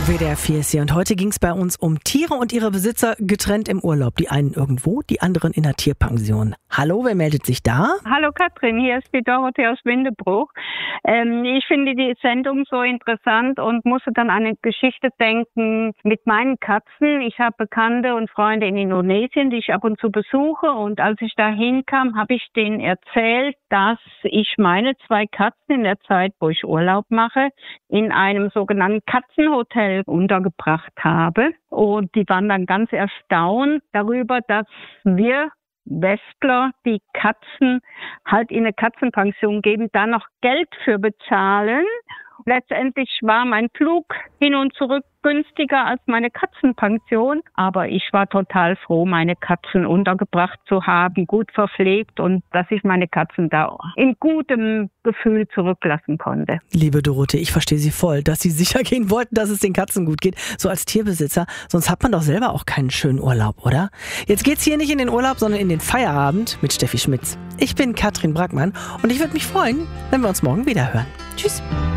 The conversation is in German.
WDR 4 ist hier und heute ging es bei uns um Tiere und ihre Besitzer getrennt im Urlaub. Die einen irgendwo, die anderen in der Tierpension. Hallo, wer meldet sich da? Hallo Katrin, hier ist die Dorothee aus Windebruch. Ich finde die Sendung so interessant und musste dann an eine Geschichte denken mit meinen Katzen. Ich habe Bekannte und Freunde in Indonesien, die ich ab und zu besuche. Und als ich da hinkam, habe ich denen erzählt, dass ich meine 2 Katzen in der Zeit, wo ich Urlaub mache, in einem sogenannten Katzenhotel untergebracht habe. Und die waren dann ganz erstaunt darüber, dass wir Westler die Katzen halt in eine Katzenpension geben, da noch Geld für bezahlen. Letztendlich war mein Flug hin und zurück günstiger als meine Katzenpension. Aber ich war total froh, meine Katzen untergebracht zu haben, gut verpflegt und dass ich meine Katzen da in gutem Gefühl zurücklassen konnte. Liebe Dorothee, ich verstehe Sie voll, dass Sie sicher gehen wollten, dass es den Katzen gut geht. So als Tierbesitzer, sonst hat man doch selber auch keinen schönen Urlaub, oder? Jetzt geht's hier nicht in den Urlaub, sondern in den Feierabend mit Steffi Schmitz. Ich bin Katrin Brackmann und ich würde mich freuen, wenn wir uns morgen wieder hören. Tschüss.